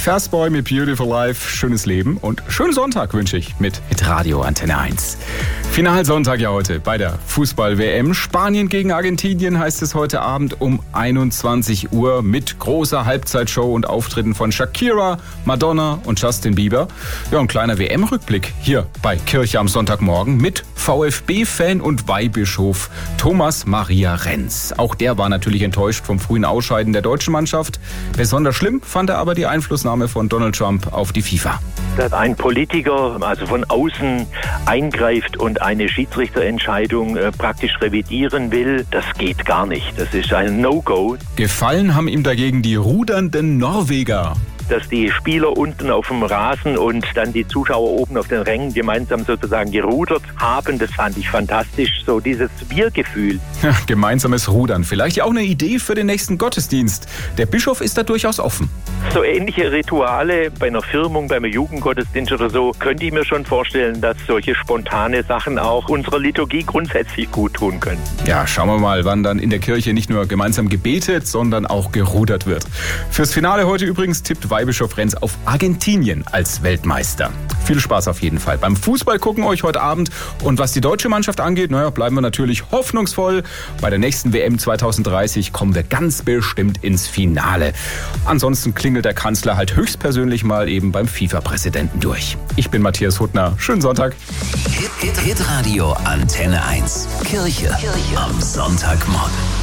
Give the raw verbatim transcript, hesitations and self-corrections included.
Fastboy mit Beautiful Life, schönes Leben und schönen Sonntag wünsche ich mit Radio Antenne eins. Finalsonntag ja heute bei der Fußball-W M. Spanien gegen Argentinien heißt es heute Abend um einundzwanzig Uhr mit großer Halbzeitshow und Auftritten von Shakira, Madonna und Justin Bieber. Ja, ein kleiner W M-Rückblick hier bei Kirche am Sonntagmorgen mit VfB-Fan und Weihbischof Thomas Maria Renz. Auch der war natürlich enttäuscht vom frühen Ausscheiden der deutschen Mannschaft. Besonders schlimm fand er aber die Einflussnahme von Donald Trump auf die FIFA. Dass ein Politiker also von außen eingreift und eine Schiedsrichterentscheidung äh, praktisch revidieren will, das geht gar nicht. Das ist ein No-Go. Gefallen haben ihm dagegen die rudernden Norweger. Dass die Spieler unten auf dem Rasen und dann die Zuschauer oben auf den Rängen gemeinsam sozusagen gerudert haben, das fand ich fantastisch. So dieses Wir-Gefühl. Ja, gemeinsames Rudern. Vielleicht ja auch eine Idee für den nächsten Gottesdienst. Der Bischof ist da durchaus offen. So ähnliche Rituale bei einer Firmung, beim Jugendgottesdienst oder so, könnte ich mir schon vorstellen, dass solche spontane Sachen auch unserer Liturgie grundsätzlich gut tun können. Ja, schauen wir mal, wann dann in der Kirche nicht nur gemeinsam gebetet, sondern auch gerudert wird. Fürs Finale heute übrigens tippt Weihbischof Renz auf Argentinien als Weltmeister. Viel Spaß auf jeden Fall beim Fußball gucken euch heute Abend. Und was die deutsche Mannschaft angeht, naja, bleiben wir natürlich hoffnungsvoll. Bei der nächsten W M zwanzig dreißig kommen wir ganz bestimmt ins Finale. Ansonsten klingelt der Kanzler halt höchstpersönlich mal eben beim FIFA-Präsidenten durch. Ich bin Matthias Huttner. Schönen Sonntag. Hit, Hit, Hit Radio Antenne eins. Kirche, Kirche am Sonntagmorgen.